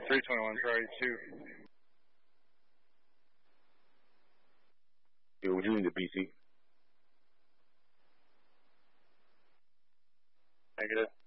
321, priority 2. Yeah, would you need the BC? Negative.